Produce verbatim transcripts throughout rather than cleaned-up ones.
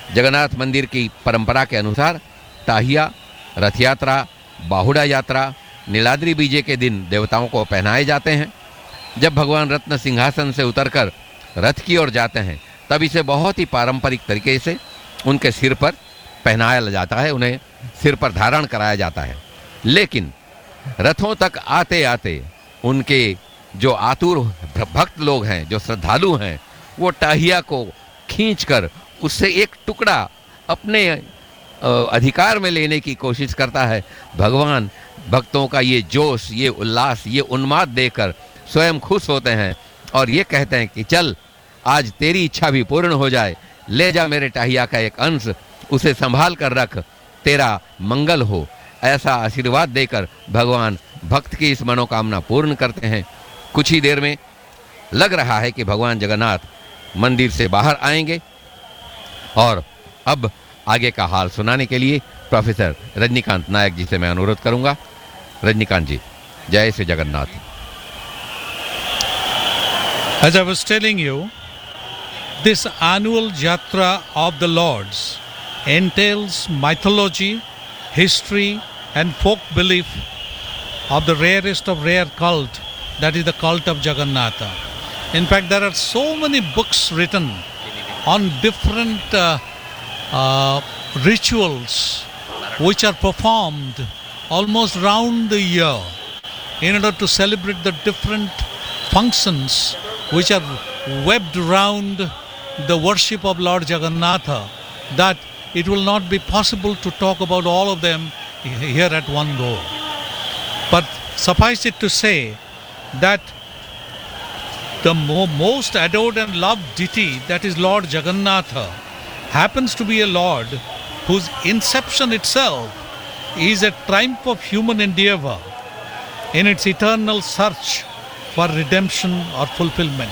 जगन्नाथ मंदिर की परंपरा के अनुसार टाहिया, रथ यात्रा, बाहुड़ा यात्रा, नीलाद्री बीजे के दिन देवताओं को पहनाए जाते हैं। जब भगवान रत्न सिंहासन से उतरकर रथ की ओर जाते हैं तब इसे बहुत ही पारंपरिक तरीके से उनके सिर पर पहनाया जाता है, उन्हें सिर पर धारण कराया जाता है। लेकिन रथों तक आते आते उनके जो आतुर भक्त लोग हैं, जो श्रद्धालु हैं, वो टाहिया को खींचकर उससे एक टुकड़ा अपने अधिकार में लेने की कोशिश करता है। भगवान भक्तों का ये जोश, ये उल्लास, ये उन्माद देखकर स्वयं खुश होते हैं और ये कहते हैं कि चल आज तेरी इच्छा भी पूर्ण हो जाए, ले जा मेरे टाहिया का एक अंश, उसे संभाल कर रख, तेरा मंगल हो। ऐसा आशीर्वाद देकर भगवान भक्त की इस मनोकामना पूर्ण करते हैं। कुछ ही देर में लग रहा है कि भगवान जगन्नाथ मंदिर से बाहर आएंगे और अब आगे का हाल सुनाने के लिए प्रोफेसर रजनीकांत नायक जी से मैं अनुरोध करूंगा। रजनीकांत जी, जय Shri Jagannath. As I was telling you, this annual Jatra of the Lords entails mythology, history and folk belief of the rarest of rare cult, that is the cult of Jagannatha. In fact, there are so many books written on different uh, uh, rituals which are performed almost round the year in order to celebrate the different functions which are webbed around the worship of Lord Jagannatha, that it will not be possible to talk about all of them here at one go. But suffice it to say that the mo- most adored and loved deity, that is Lord Jagannatha, happens to be a Lord whose inception itself is a triumph of human endeavor in its eternal search for redemption or fulfillment.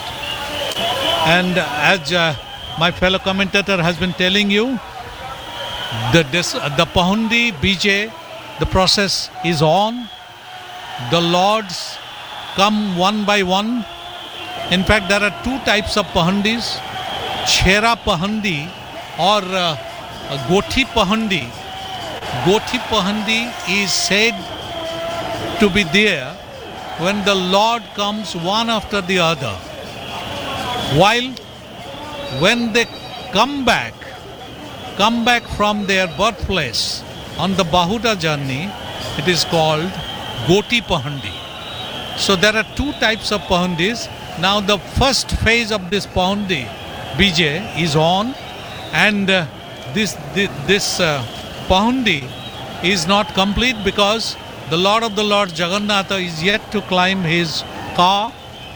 And as uh, my fellow commentator has been telling you, the, dis- uh, the Pahundi Bijay, the process is on. The Lords come one by one. In fact, there are two types of Pahundis, Chhera Pahundi or uh, Gothi Pahundi. Gothi Pahundi is said to be there when the Lord comes one after the other. While when they come back, come back from their birthplace on the Bahuda journey, it is called Goti Pahundi. So there are two types of Pahundis. Now the first phase of this Pahundi Bijay is on, and uh, this this, this uh, Pahundi is not complete because the Lord of the Lords Jagannatha is yet to climb his car.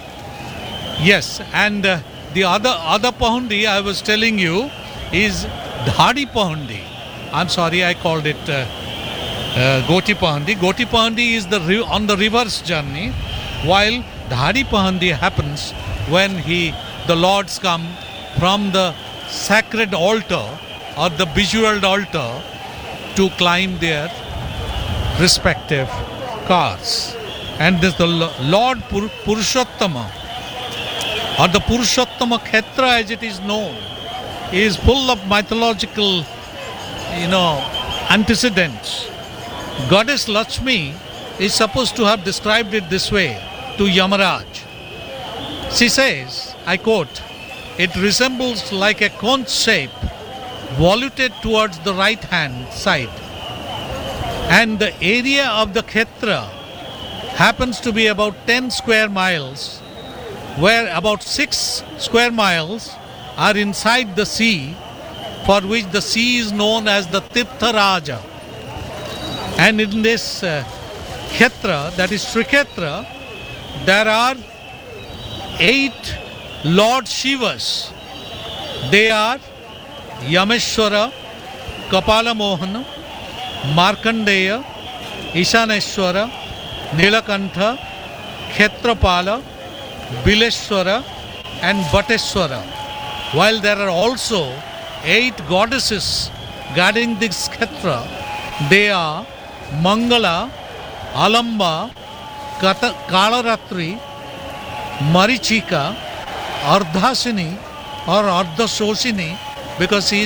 Yes, and uh, the other other Pahundi I was telling you is Dhadi Pahundi. I'm sorry, I called it uh, uh, Goti Pahundi. Goti Pahundi is the re- on the reverse journey, while Dhadi Pahundi happens when he the Lords come from the sacred altar or the bejeweled altar to climb their respective cars. And this the Lord Pur- Purushottama or the Purushottama Kshetra as it is known is full of mythological, you know, antecedents. Goddess Lakshmi is supposed to have described it this way to Yamaraj. She says, I quote, "It resembles like a conch shape voluted towards the right hand side, and the area of the Kshetra happens to be about ten square miles, where about six square miles are inside the sea, for which the sea is known as the Tirtha Raja. And in this uh, Kshetra, that is Srikshetra, there are eight Lord Shivas. They are Yameshwara, Kapala Mohana, Markandeya, Ishaneshwara, Nilakantha, Kshetrapala, Bileshwara and Bhatteshwara. While there are also eight goddesses guarding this Kshetra, they are Mangala, Alamba, Kata, Kalaratri, Marichika, Ardhasini or Ardhasoshini, because he is